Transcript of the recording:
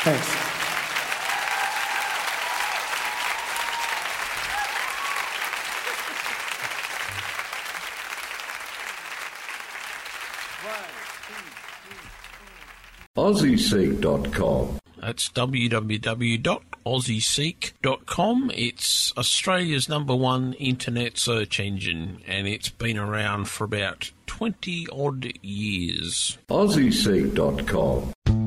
Thanks. AussieSeek.com. That's www.aussieseek.com. It's Australia's #1 internet search engine, and it's been around for about 20 odd years. AussieSeek.com.